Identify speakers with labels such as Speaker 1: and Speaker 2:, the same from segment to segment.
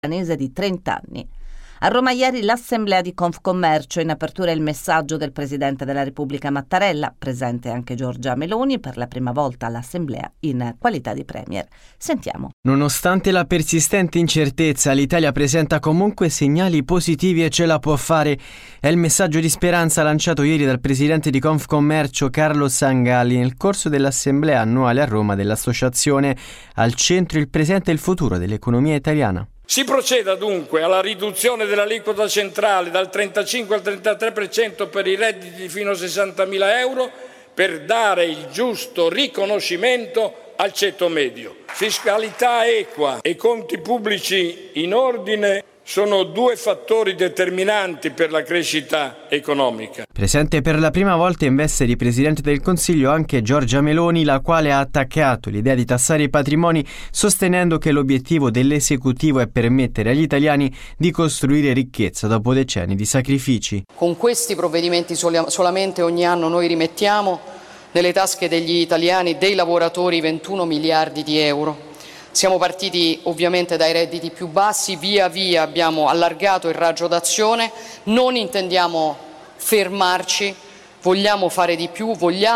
Speaker 1: di 30 anni. A Roma ieri l'assemblea di Confcommercio, in apertura il messaggio del Presidente della Repubblica Mattarella, presente anche Giorgia Meloni per la prima volta all'assemblea in qualità di Premier. Sentiamo.
Speaker 2: Nonostante la persistente incertezza, l'Italia presenta comunque segnali positivi e ce la può fare. È il messaggio di speranza lanciato ieri dal Presidente di Confcommercio Carlo Sangalli nel corso dell'assemblea annuale a Roma dell'associazione Al centro il presente e il futuro dell'economia italiana.
Speaker 3: Si proceda dunque alla riduzione dell'aliquota centrale dal 35 al 33% per i redditi fino a 60.000 euro per dare il giusto riconoscimento al ceto medio. Fiscalità equa e conti pubblici in ordine sono due fattori determinanti per la crescita economica.
Speaker 2: Presente per la prima volta in veste di Presidente del Consiglio anche Giorgia Meloni, la quale ha attaccato l'idea di tassare i patrimoni, sostenendo che l'obiettivo dell'esecutivo è permettere agli italiani di costruire ricchezza dopo decenni di sacrifici.
Speaker 4: Con questi provvedimenti solamente ogni anno noi rimettiamo nelle tasche degli italiani, dei lavoratori, 21 miliardi di euro. Siamo partiti ovviamente dai redditi più bassi, via via abbiamo allargato il raggio d'azione, non intendiamo fermarci, vogliamo fare di più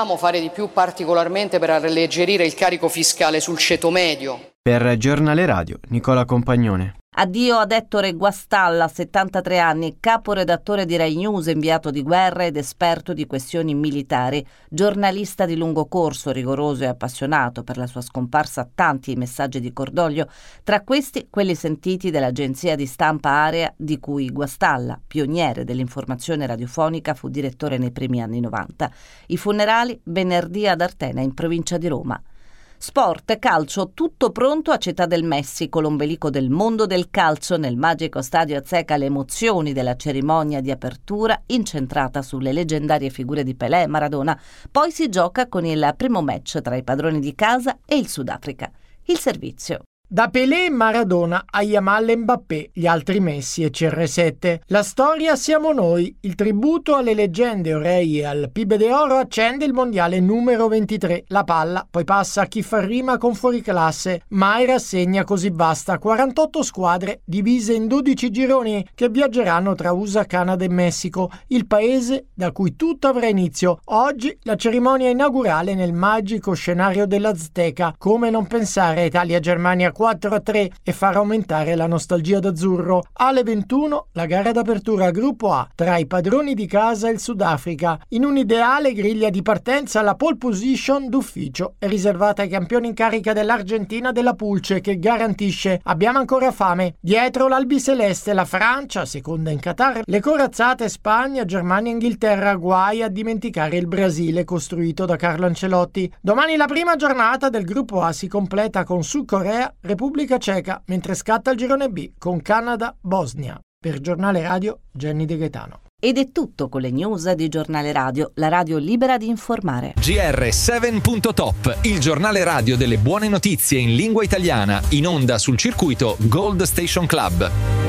Speaker 4: particolarmente per alleggerire il carico fiscale sul ceto medio.
Speaker 2: Per Giornale Radio, Nicola Compagnone.
Speaker 1: Addio ad Ettore Guastalla, 73 anni, caporedattore di Rai News, inviato di guerra ed esperto di questioni militari, giornalista di lungo corso, rigoroso e appassionato. Per la sua scomparsa tanti messaggi di cordoglio, tra questi quelli sentiti dall'agenzia di stampa Area, di cui Guastalla, pioniere dell'informazione radiofonica, fu direttore nei primi anni 90. I funerali venerdì ad Artena, in provincia di Roma. Sport e calcio, tutto pronto a Città del Messico, l'ombelico del mondo del calcio. Nel magico stadio azzeca le emozioni della cerimonia di apertura, incentrata sulle leggendarie figure di Pelé e Maradona. Poi si gioca con il primo match tra i padroni di casa e il Sudafrica. Il servizio.
Speaker 5: Da Pelé e Maradona a Yamal e Mbappé, gli altri Messi e CR7. La storia siamo noi. Il tributo alle leggende orei e al Pibe de Oro accende il mondiale numero 23. La palla poi passa a chi fa rima con fuoriclasse. Mai rassegna così basta. 48 squadre divise in 12 gironi che viaggeranno tra USA, Canada e Messico, il paese da cui tutto avrà inizio. Oggi la cerimonia inaugurale nel magico scenario dell'Azteca. Come non pensare a Italia-Germania 4-3 e far aumentare la nostalgia d'azzurro. Alle 21 la gara d'apertura gruppo A tra i padroni di casa e il Sudafrica. In un'ideale griglia di partenza la pole position d'ufficio è riservata ai campioni in carica dell'Argentina della Pulce, che garantisce abbiamo ancora fame. Dietro l'albiceleste la Francia, seconda in Qatar, le corazzate Spagna, Germania e Inghilterra, guai a dimenticare il Brasile costruito da Carlo Ancelotti. Domani la prima giornata del gruppo A si completa con Sud Corea, Repubblica Ceca, mentre scatta il girone B con Canada, Bosnia. Per Giornale Radio, Jenny De Gaetano.
Speaker 1: Ed è tutto con le news di Giornale Radio, la radio libera di informare.
Speaker 6: GR7.top, il giornale radio delle buone notizie in lingua italiana, in onda sul circuito Gold Station Club.